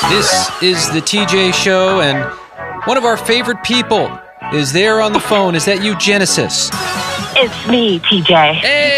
This is the TJ Show, and one of our favorite people is there on the phone. Is that you, Genesis? It's me, TJ.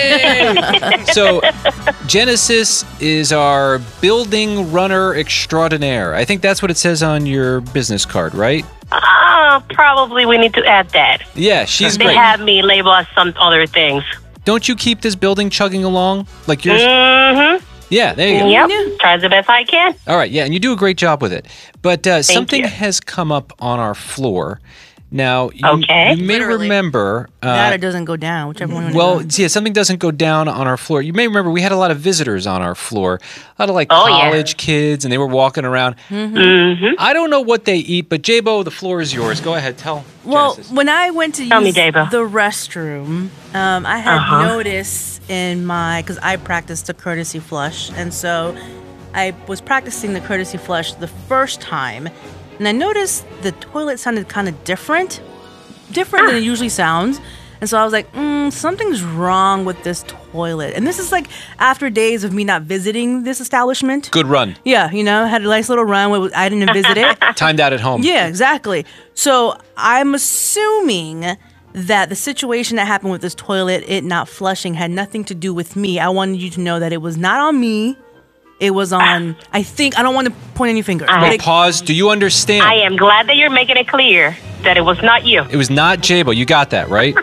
Hey! So, Genesis is our building runner extraordinaire. I think that's what it says on your business card, right? Probably we need to add that. Yeah, she's They great. have me label as some other things. Don't you keep this building chugging along like yours? Mm-hmm. Yeah, there you go. Yep. Try the best I can. All right, yeah, and you do a great job with it. But something you. has come up on our floor. Now, Okay. you may Literally. remember... that or doesn't go down, whichever one. well, yeah, something doesn't go down on our floor. You may remember we had a lot of visitors on our floor, a lot of Oh, yeah. college kids, and they were walking around. Mm-hmm. I don't know what they eat, but Jabo, the floor is yours. Go ahead, tell Well, Genesis. when I went to Tell me, use Dabo. the restroom, I had noticed in because I practiced the courtesy flush, and so I was practicing the courtesy flush the first time, and I noticed the toilet sounded kind of different than it usually sounds. And so I was like, something's wrong with this toilet. And this is like after days of me not visiting this establishment. Good run. Yeah, had a nice little run where I didn't visit it. Timed out at home. Yeah, exactly. So I'm assuming that the situation that happened with this toilet, it not flushing, had nothing to do with me. I wanted you to know that it was not on me. It was on, I don't want to point any fingers. Well, pause. Do you understand? I am glad that you're making it clear that it was not you. It was not Jabo. You got that, right?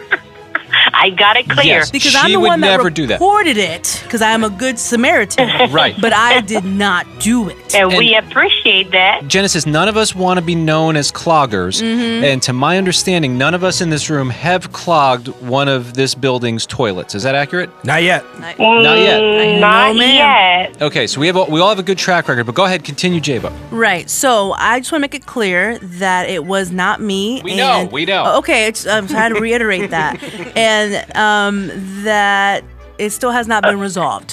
I got it clear. Yes. Because She I'm the would one that never do that. reported it, because I'm a good Samaritan. Right. But I did not do it. And we appreciate that. Genesis, none of us want to be known as cloggers. And to my understanding, none of us in this room have clogged one of this building's toilets. Is that accurate? Not yet. Not yet. Not No, ma'am. yet. Okay, so we all have a good track record, but go ahead, continue, Jabo. Right. So I just want to make it clear that it was not me. We know. Okay, I'm trying to reiterate that. And that it still has not been resolved.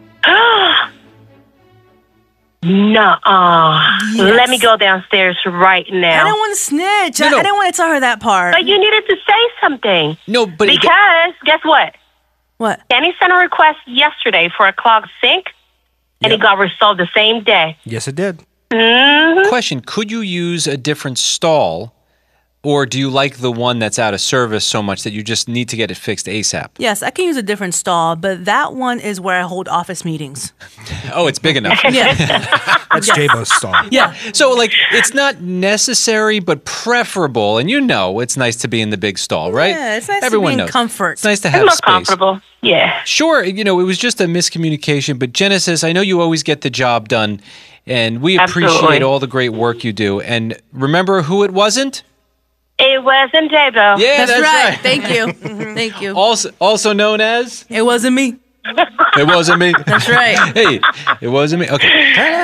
Nuh-uh. Yes. Let me go downstairs right now. I don't want to snitch. No. I didn't want to tell her that part. But you needed to say something. No, but Because, guess what? What? Kenny sent a request yesterday for a clogged sink, and it got resolved the same day. Yes, it did. question, could you use a different stall, or do you like the one that's out of service so much that you just need to get it fixed ASAP? Yes, I can use a different stall, but that one is where I hold office meetings. Oh, it's big enough. Yeah. That's Jabo's stall. Yeah. So, like, it's not necessary, but preferable. And it's nice to be in the big stall, right? Yeah, it's nice Everyone to be in knows. comfort. It's nice to It's have more space. comfortable. Yeah. Sure, it was just a miscommunication, but Genesis, I know you always get the job done, and we appreciate Absolutely. all the great work you do. And remember who it wasn't? It wasn't Jabo. Yeah, That's right. Thank you. Thank you. Also known as? It wasn't me. It wasn't me. That's right. Hey, it wasn't me. Okay.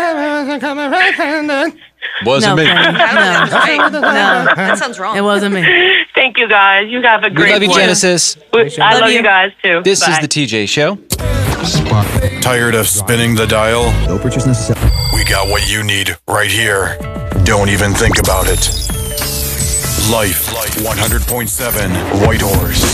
Wasn't No, me. Kenny. No. That sounds wrong. It wasn't me. Thank you, guys. You have a We great love you, one. Genesis. I love you guys, too. This Bye. is the TJ Show. Tired of spinning the dial? No purchase necessary. We got what you need right here. Don't even think about it. Life 100.7 Whitehorse.